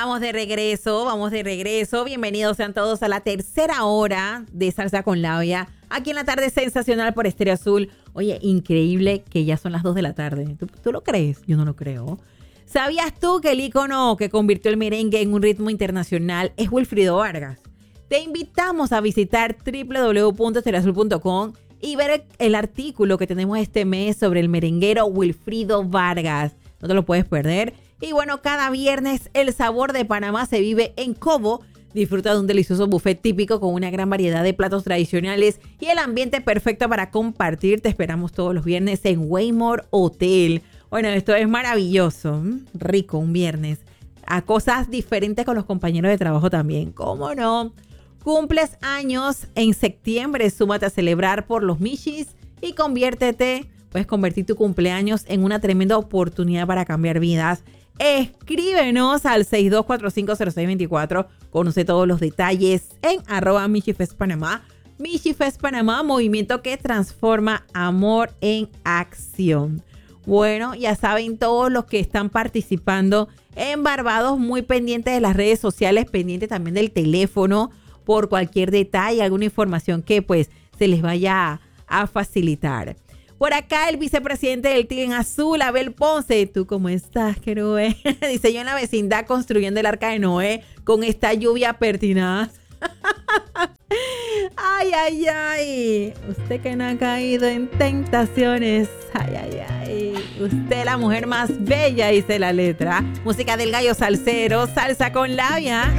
Vamos de regreso. Bienvenidos sean todos a la tercera hora de Salsa con Labia. Aquí en la tarde sensacional por Estéreo Azul. Oye, increíble que ya son las 2 de la tarde. ¿Tú lo crees? Yo no lo creo. ¿Sabías tú que el ícono que convirtió el merengue en un ritmo internacional es Wilfrido Vargas? Te invitamos a visitar www.estereoazul.com y ver el artículo que tenemos este mes sobre el merenguero Wilfrido Vargas. No te lo puedes perder. Y bueno, cada viernes el sabor de Panamá se vive en Cobo. Disfruta de un delicioso buffet típico con una gran variedad de platos tradicionales y el ambiente perfecto para compartir. Te esperamos todos los viernes en Waymore Hotel. Bueno, esto es maravilloso. Rico un viernes. A cosas diferentes con los compañeros de trabajo también. ¿Cómo no? Cumples años en septiembre. Súmate a celebrar por los Michis y conviértete. Puedes convertir tu cumpleaños en una tremenda oportunidad para cambiar vidas. Escríbenos al 62450624. Conoce todos los detalles en @MichiFestPanamá. Michifest Panamá, movimiento que transforma amor en acción. Bueno, ya saben todos los que están participando en Barbados, muy pendientes de las redes sociales, pendientes también del teléfono por cualquier detalle, alguna información que pues se les vaya a facilitar. Por acá el vicepresidente del Team Azul, Abel Ponce. ¿Tú cómo estás, querube? Dice, yo en la vecindad construyendo el arca de Noé con esta lluvia pertinaz. Ay, ay, ay. Usted que no ha caído en tentaciones. Ay, ay, ay. Usted la mujer más bella, dice la letra. Música del gallo salsero, salsa con labia.